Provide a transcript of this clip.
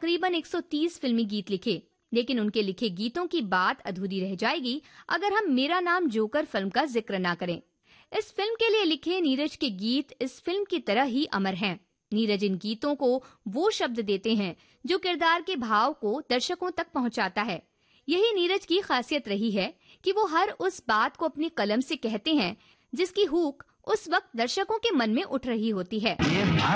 तकरीबन 130 फिल्मी गीत लिखे, लेकिन उनके लिखे गीतों की बात अधूरी रह जाएगी अगर हम मेरा नाम जोकर फिल्म का जिक्र ना करें। इस फिल्म के लिए लिखे नीरज के गीत इस फिल्म की तरह ही अमर हैं। नीरज इन गीतों को वो शब्द देते हैं जो किरदार के भाव को दर्शकों तक पहुंचाता है। यही नीरज की खासियत रही है कि वो हर उस बात को अपनी कलम से कहते हैं जिसकी हूक उस वक्त दर्शकों के मन में उठ रही होती है।